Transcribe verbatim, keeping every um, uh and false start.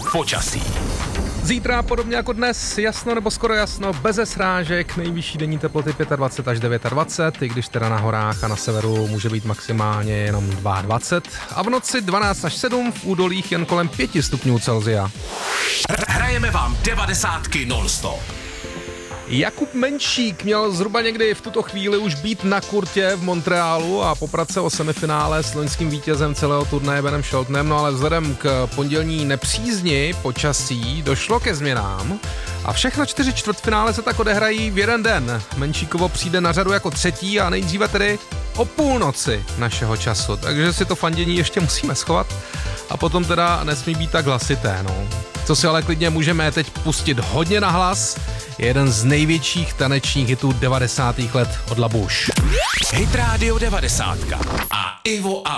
počasí. Zítra podobně jako dnes, jasno nebo skoro jasno, beze srážek, nejvyšší denní teploty dvacet pět až dvacet devět, i když teda na horách a na severu může být maximálně jenom dvacet dva a v noci dvanáct až sedm, v údolích jen kolem pět stupňů Celsia. Hrajeme vám devadesátky non-stop. Jakub Menšík měl zhruba někdy v tuto chvíli už být na kurtě v Montrealu a poprat se o semifinále s loňským vítězem celého turnaje Benem Sheltonem, no ale vzhledem k pondělní nepřízni počasí došlo ke změnám a všechna čtyři čtvrtfinále se tak odehrají v jeden den. Menšíkovo přijde na řadu jako třetí a nejdříve tedy o půlnoci našeho času, takže si to fandění ještě musíme schovat a potom teda nesmí být tak hlasité, no. Co si ale klidně můžeme teď pustit hodně na hlas, je jeden z největších tanečních hitů devadesátých let od La Bouche. Hit Radio devadesát a Ivo a